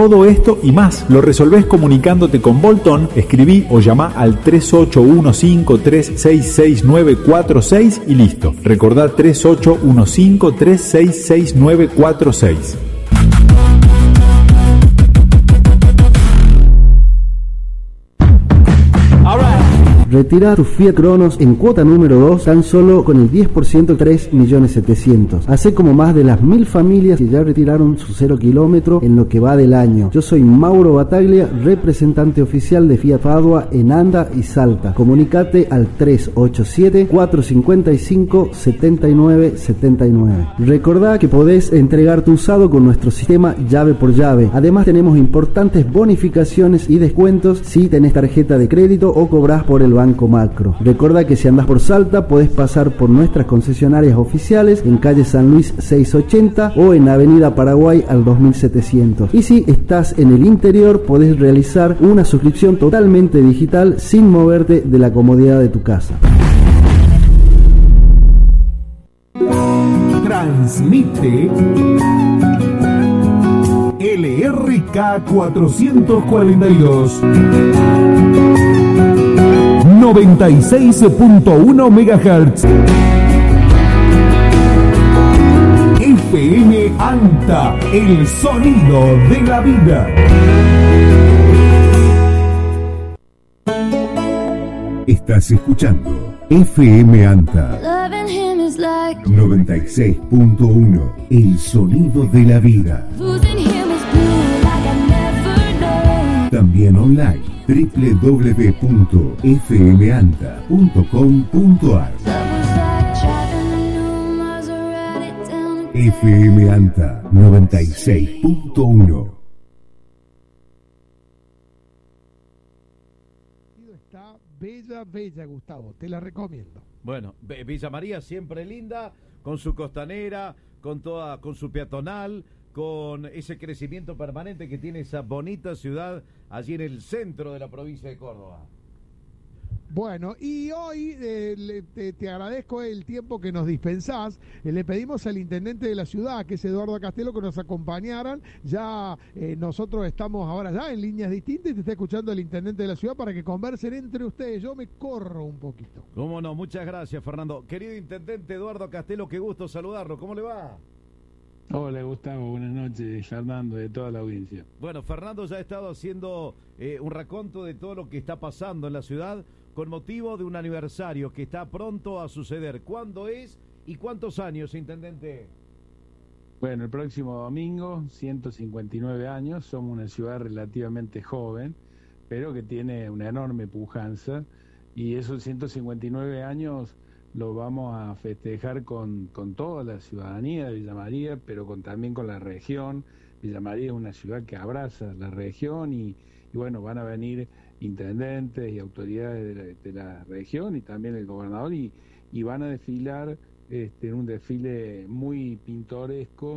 Todo esto y más lo resolvés comunicándote con Bolton. Escribí o llamá al 3815366946 y listo. Recordá 3815366946. Retira tu Fiat Cronos en cuota número 2 tan solo con el 10%, 3.700.000. Hace como más de las 1.000 familias que ya retiraron su 0 kilómetro en lo que va del año. Yo soy Mauro Bataglia, representante oficial de Fiat Padua en Anda y Salta. Comunicate al 387-455-7979. Recordá que podés entregar tu usado con nuestro sistema llave por llave. Además tenemos importantes bonificaciones y descuentos si tenés tarjeta de crédito o cobrás por el Banco Macro. Recuerda que si andás por Salta podés pasar por nuestras concesionarias oficiales en calle San Luis 680 o en avenida Paraguay al 2700. Y si estás en el interior podés realizar una suscripción totalmente digital sin moverte de la comodidad de tu casa. Transmite LRK 442 96.1 MHz. FM Anta, el sonido de la vida. Estás escuchando FM Anta 96.1, el sonido de la vida. También online www.fmanta.com.ar. FM Anta 96.1. Está bella, Gustavo, te la recomiendo. Bueno, Villa María siempre linda, con su costanera, con su peatonal, con ese crecimiento permanente que tiene esa bonita ciudad allí en el centro de la provincia de Córdoba. Bueno, y hoy te agradezco el tiempo que nos dispensás. Le pedimos al intendente de la ciudad, que es Eduardo Castelo, que nos acompañaran. Ya nosotros estamos ahora ya en líneas distintas y te está escuchando el intendente de la ciudad para que conversen entre ustedes. Yo me corro un poquito. Cómo no, muchas gracias, Fernando. Querido intendente Eduardo Castelo, qué gusto saludarlo. ¿Cómo le va? Hola Gustavo, buenas noches, Fernando, de toda la audiencia. Bueno, Fernando ya ha estado haciendo un raconto de todo lo que está pasando en la ciudad con motivo de un aniversario que está pronto a suceder. ¿Cuándo es y cuántos años, intendente? Bueno, el próximo domingo, 159 años, somos una ciudad relativamente joven, pero que tiene una enorme pujanza, y esos 159 años lo vamos a festejar con toda la ciudadanía de Villa María, pero también con la región. Villa María es una ciudad que abraza la región y bueno, van a venir intendentes y autoridades de la región y también el gobernador y van a desfilar en un desfile muy pintoresco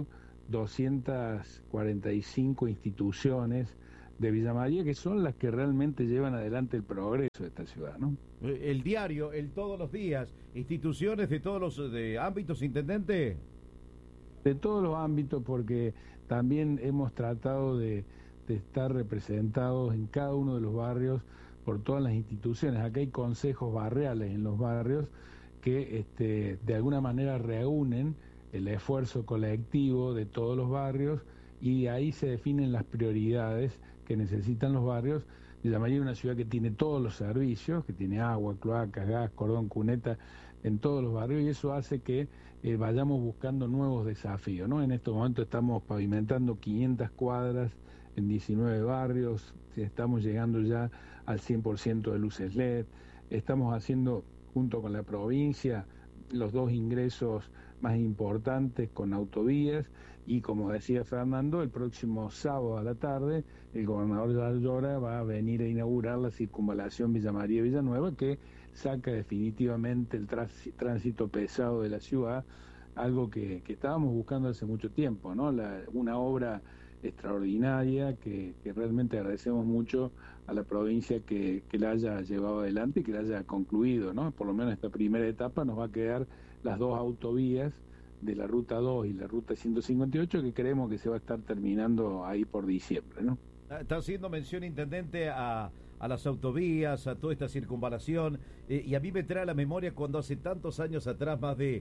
245 instituciones de Villa María, que son las que realmente llevan adelante el progreso de esta ciudad, ¿no? El diario, el todos los días, instituciones de todos los ámbitos, intendente. De todos los ámbitos, porque también hemos tratado de estar representados en cada uno de los barrios por todas las instituciones. Acá hay consejos barriales en los barrios que de alguna manera reúnen el esfuerzo colectivo de todos los barrios y ahí se definen las prioridades que necesitan los barrios. Villa María es una ciudad que tiene todos los servicios, que tiene agua, cloacas, gas, cordón, cuneta en todos los barrios, y eso hace que vayamos buscando nuevos desafíos, ¿no? En estos momentos estamos pavimentando 500 cuadras en 19 barrios, estamos llegando ya al 100% de luces LED, estamos haciendo junto con la provincia los 2 ingresos más importantes con autovías, y como decía Fernando, el próximo sábado a la tarde el gobernador Jalal Llora va a venir a inaugurar la circunvalación Villa María-Villanueva, que saca definitivamente el tránsito pesado de la ciudad, algo que estábamos buscando hace mucho tiempo, ¿no? Una obra extraordinaria que realmente agradecemos mucho a la provincia que la haya llevado adelante y que la haya concluido, ¿no? Por lo menos esta primera etapa nos va a quedar las 2 autovías de la Ruta 2 y la Ruta 158, que creemos que se va a estar terminando ahí por diciembre, ¿no? Está haciendo mención, intendente, a las autovías, a toda esta circunvalación, y a mí me trae a la memoria cuando hace tantos años atrás, más de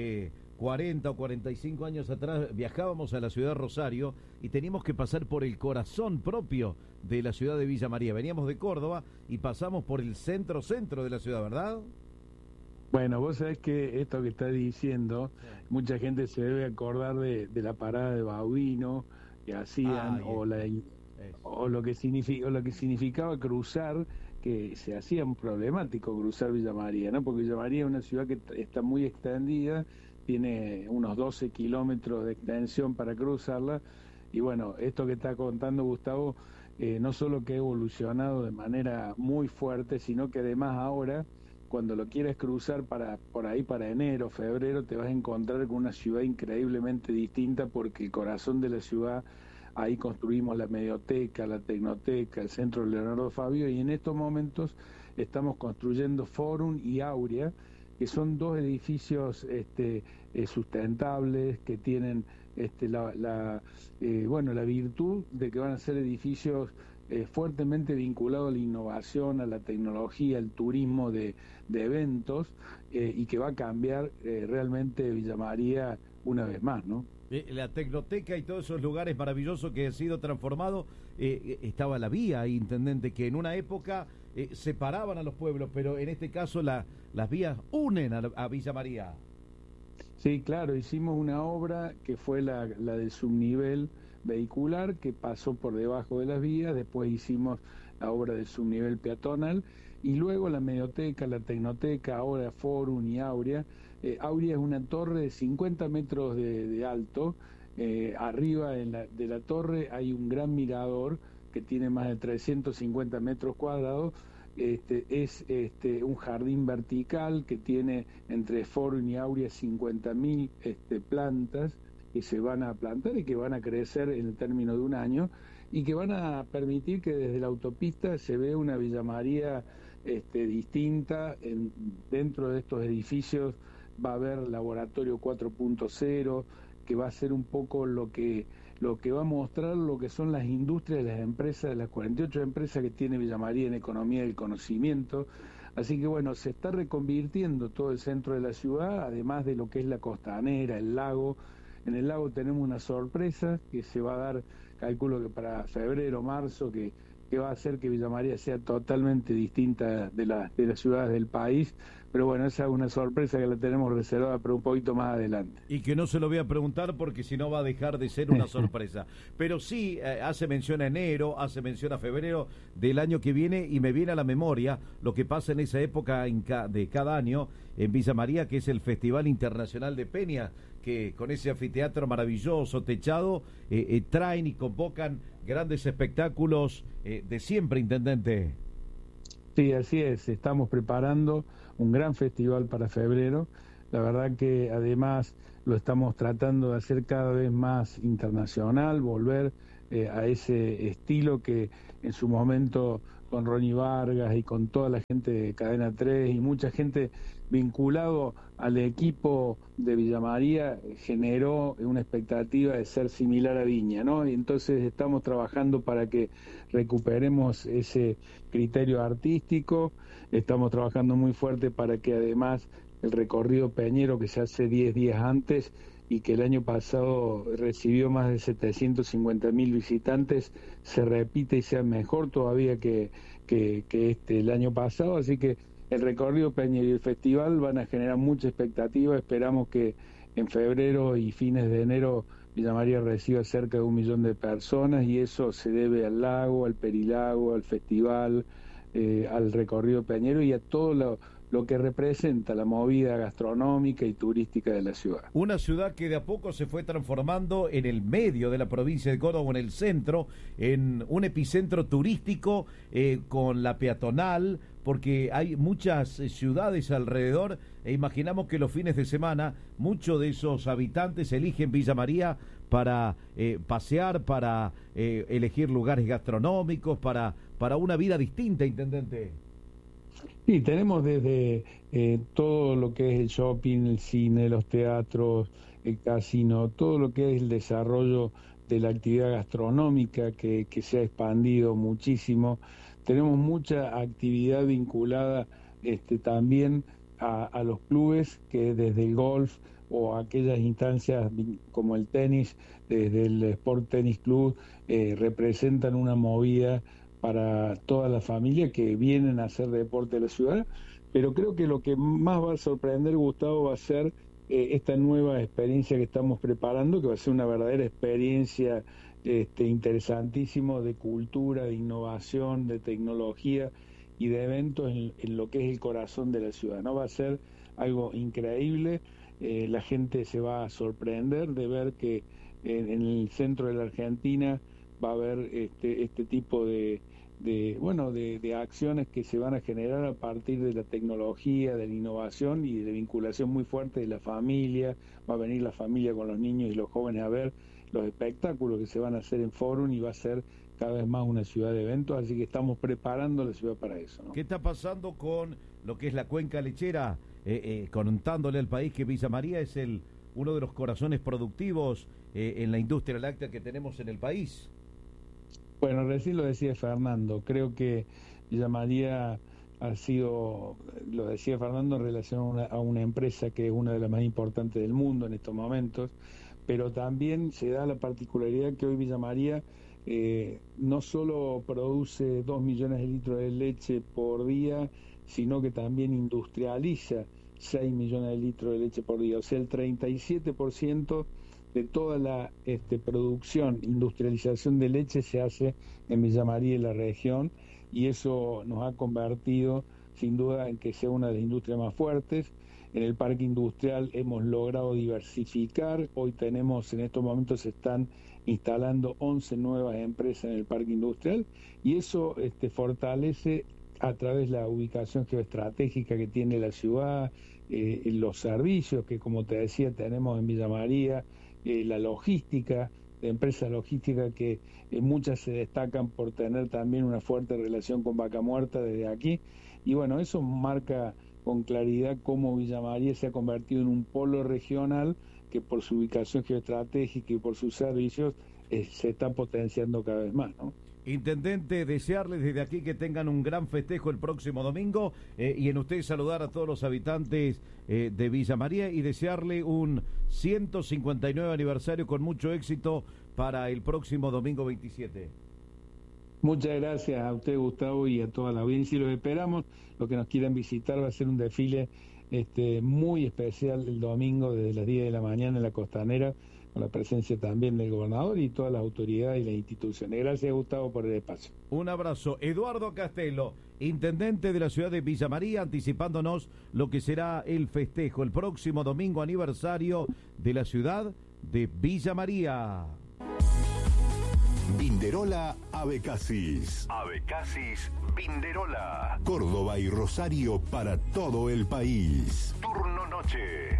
40 o 45 años atrás, viajábamos a la ciudad de Rosario y teníamos que pasar por el corazón propio de la ciudad de Villa María. Veníamos de Córdoba y pasamos por el centro de la ciudad, ¿verdad? Bueno, vos sabés que esto que está diciendo, mucha gente se debe acordar de la parada de Baudino que hacían, o lo que significaba cruzar, que se hacía problemático cruzar Villa María, ¿no? Porque Villa María es una ciudad que está muy extendida, tiene unos 12 kilómetros de extensión para cruzarla, y bueno, esto que está contando Gustavo, no solo que ha evolucionado de manera muy fuerte, sino que además ahora, cuando lo quieres cruzar por ahí para enero, febrero, te vas a encontrar con una ciudad increíblemente distinta, porque el corazón de la ciudad, ahí construimos la Medioteca, la Tecnoteca, el Centro Leonardo Fabio, y en estos momentos estamos construyendo Forum y Aurea, que son dos edificios sustentables, que tienen la virtud de que van a ser edificios fuertemente vinculados a la innovación, a la tecnología, al turismo de eventos, y que va a cambiar realmente Villa María una vez más, ¿no? La Tecnoteca y todos esos lugares maravillosos que han sido transformados, estaba la vía ahí, intendente, que en una época separaban a los pueblos, pero en este caso las vías unen a Villa María. Sí, claro, hicimos una obra que fue la del subnivel vehicular, que pasó por debajo de las vías, después hicimos la obra del subnivel peatonal, y luego la Medioteca, la Tecnoteca, ahora Forum y Aurea. Aurea es una torre de 50 metros de alto, arriba de la torre hay un gran mirador que tiene más de 350 metros cuadrados, es un jardín vertical que tiene entre Forum y Aurea 50.000 plantas que se van a plantar y que van a crecer en el término de un año, y que van a permitir que desde la autopista se vea una Villa María distinta. Dentro de estos edificios va a haber laboratorio 4.0, que va a ser un poco lo que va a mostrar lo que son las industrias, las empresas, las 48 empresas que tiene Villa María en economía del conocimiento. Así que bueno, se está reconvirtiendo todo el centro de la ciudad, además de lo que es la costanera, el lago. En el lago tenemos una sorpresa que se va a dar, calculo que para febrero, marzo, que va a hacer que Villa María sea totalmente distinta de las ciudades del país. Pero bueno, esa es una sorpresa que la tenemos reservada para un poquito más adelante. Y que no se lo voy a preguntar porque si no va a dejar de ser una sorpresa. Pero sí, hace mención a enero, hace mención a febrero del año que viene, y me viene a la memoria lo que pasa en esa época de cada año en Villa María, que es el Festival Internacional de Peña, que con ese anfiteatro maravilloso, techado, traen y convocan grandes espectáculos de siempre, intendente. Sí, así es, estamos preparando un gran festival para febrero. La verdad que además lo estamos tratando de hacer cada vez más internacional, volver a ese estilo que en su momento con Ronnie Vargas y con toda la gente de Cadena 3 y mucha gente vinculado al equipo de Villa María generó una expectativa de ser similar a Viña, ¿no? Y entonces estamos trabajando para que recuperemos ese criterio artístico, estamos trabajando muy fuerte para que además el recorrido peñero, que se hace 10 días antes y que el año pasado recibió más de 750.000 visitantes, se repite y sea mejor todavía que el año pasado. Así que el recorrido peñero y el festival van a generar mucha expectativa. Esperamos que en febrero y fines de enero Villa María reciba cerca de 1 millón de personas, y eso se debe al lago, al Perilago, al festival, al recorrido peñero y a todo lo que representa la movida gastronómica y turística de la ciudad. Una ciudad que de a poco se fue transformando en el medio de la provincia de Córdoba, en el centro, en un epicentro turístico, con la peatonal, porque hay muchas ciudades alrededor, e imaginamos que los fines de semana muchos de esos habitantes eligen Villa María para pasear, para elegir lugares gastronómicos, para una vida distinta, intendente. Sí, tenemos desde todo lo que es el shopping, el cine, los teatros, el casino, todo lo que es el desarrollo de la actividad gastronómica que se ha expandido muchísimo. Tenemos mucha actividad vinculada también a los clubes, que desde el golf o aquellas instancias como el tenis, desde el Sport Tennis Club, representan una movida para toda la familia que vienen a hacer deporte de la ciudad. Pero creo que lo que más va a sorprender, Gustavo, va a ser esta nueva experiencia que estamos preparando, que va a ser una verdadera experiencia interesantísimo de cultura, de innovación, de tecnología y de eventos en lo que es el corazón de la ciudad, ¿no? Va a ser algo increíble. La gente se va a sorprender de ver que en el centro de la Argentina va a haber este tipo de acciones que se van a generar a partir de la tecnología, de la innovación y de la vinculación muy fuerte de la familia. Va a venir la familia con los niños y los jóvenes a ver los espectáculos que se van a hacer en Forum, y va a ser cada vez más una ciudad de eventos, así que estamos preparando la ciudad para eso, ¿no? ¿Qué está pasando con lo que es la cuenca lechera? Contándole al país que Villa María es uno de los corazones productivos en la industria láctea que tenemos en el país. Bueno, recién lo decía Fernando, creo que Villa María ha sido, lo decía Fernando, en relación a una empresa que es una de las más importantes del mundo en estos momentos, pero también se da la particularidad que hoy Villa María no solo produce 2 millones de litros de leche por día, sino que también industrializa 6 millones de litros de leche por día. O sea, el 37% de toda la producción, industrialización de leche se hace en Villa María y la región, y eso nos ha convertido sin duda en que sea una de las industrias más fuertes. En el parque industrial hemos logrado diversificar. Hoy tenemos, en estos momentos se están instalando 11 nuevas empresas en el parque industrial, y eso fortalece a través de la ubicación geoestratégica que tiene la ciudad, los servicios que, como te decía, tenemos en Villa María, la logística, de empresas logísticas que muchas se destacan por tener también una fuerte relación con Vaca Muerta desde aquí, y bueno, eso marca con claridad cómo Villa María se ha convertido en un polo regional que por su ubicación geoestratégica y por sus servicios se está potenciando cada vez más, ¿no? Intendente, desearles desde aquí que tengan un gran festejo el próximo domingo, y en usted saludar a todos los habitantes de Villa María y desearle un 159 aniversario con mucho éxito para el próximo domingo 27. Muchas gracias a usted, Gustavo, y a toda la audiencia, y los esperamos. Los que nos quieran visitar, va a ser un desfile muy especial el domingo desde las 10 de la mañana en la Costanera, con la presencia también del gobernador y todas las autoridades y las instituciones. Gracias, Gustavo, por el espacio. Un abrazo. Eduardo Castelo, intendente de la ciudad de Villa María, anticipándonos lo que será el festejo el próximo domingo, aniversario de la ciudad de Villa María. Vinderola Abecasis. Abecasis Vinderola. Córdoba y Rosario para todo el país. Turno noche.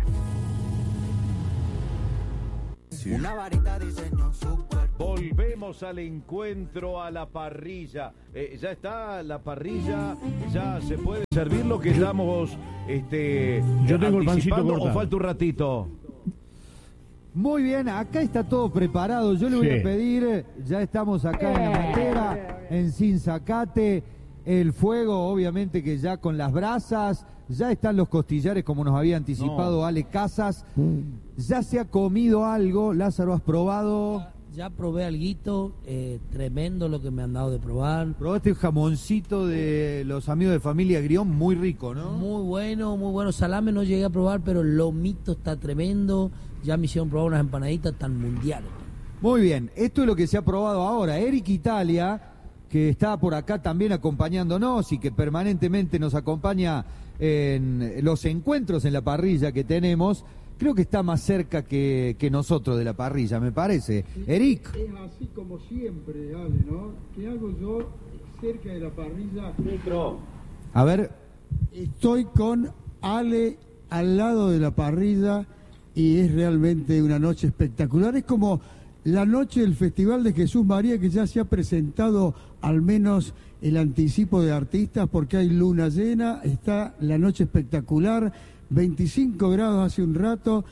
Una varita diseñó su cuerpo. Volvemos al encuentro, a la parrilla. Ya está la parrilla, ya se puede servir lo que estamos yo tengo el pancito cortado. ¿O falta un ratito? Muy bien, acá está todo preparado. Yo le voy a pedir, ya estamos acá en la mantera, en Sinzacate, el fuego, obviamente que ya con las brasas, ya están los costillares como nos había anticipado Ale Casas. Ya se ha comido algo, Lázaro, ¿has probado? Ya probé alguito, tremendo lo que me han dado de probar. Probaste el jamoncito de los amigos de familia Grión, muy rico, ¿no? Muy bueno. Salame no llegué a probar, pero el lomito está tremendo. Ya me hicieron probar unas empanaditas tan mundiales. Muy bien, esto es lo que se ha probado ahora. Eric Italia, que está por acá también acompañándonos y que permanentemente nos acompaña en los encuentros en la parrilla que tenemos, creo que está más cerca que nosotros de la parrilla, me parece. Eric. Es así como siempre, Ale, ¿no? ¿Qué hago yo cerca de la parrilla? Micro. A ver. Estoy con Ale al lado de la parrilla y es realmente una noche espectacular. Es como la noche del Festival de Jesús María, que ya se ha presentado al menos el anticipo de artistas porque hay luna llena, está la noche espectacular, 25 grados hace un rato,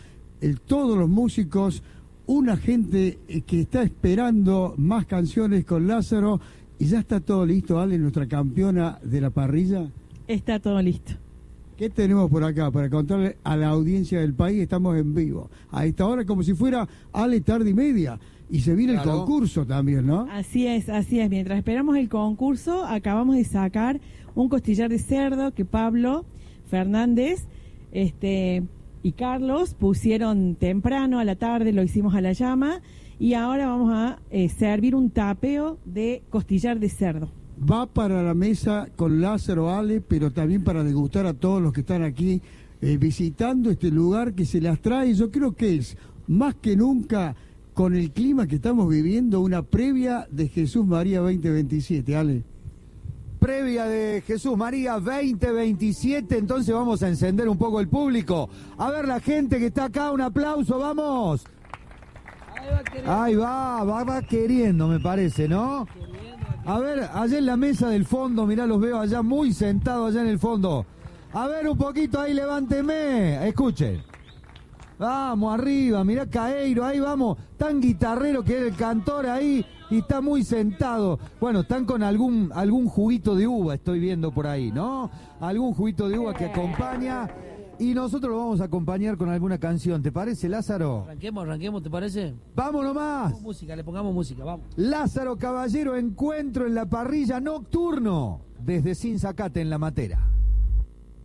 todos los músicos, una gente que está esperando más canciones con Lázaro. ¿Y ya está todo listo, Ale, nuestra campeona de la parrilla? Está todo listo. ¿Qué tenemos por acá para contarle a la audiencia del país? Estamos en vivo. A esta hora como si fuera Ale tarde y media. Y se viene el concurso también, ¿no? Así es, así es. Mientras esperamos el concurso, acabamos de sacar un costillar de cerdo que Pablo Fernández y Carlos pusieron temprano a la tarde, lo hicimos a la llama, y ahora vamos a servir un tapeo de costillar de cerdo. Va para la mesa con Lázaro, Ale, pero también para degustar a todos los que están aquí visitando este lugar que se las trae. Yo creo que es, más que nunca, con el clima que estamos viviendo, una previa de Jesús María 2027, Ale. Previa de Jesús María 2027, entonces vamos a encender un poco el público. A ver la gente que está acá, un aplauso, vamos. Ahí va queriendo, me parece, ¿no? A ver, allá en la mesa del fondo, mirá, los veo allá muy sentados allá en el fondo. A ver un poquito ahí, levánteme, escuchen. Vamos arriba, mirá Caeiro, ahí vamos, tan guitarrero que es el cantor ahí y está muy sentado. Bueno, están con algún juguito de uva, estoy viendo por ahí, ¿no? Algún juguito de uva que acompaña y nosotros lo vamos a acompañar con alguna canción, ¿te parece, Lázaro? Arranquemos, ¿te parece? ¡Vamos nomás! Le pongamos música, vamos. Lázaro Caballero, encuentro en la parrilla nocturno desde Sinzacate en La Matera.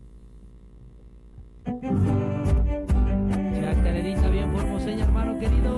Chacarerita bien formoseña, hermano querido.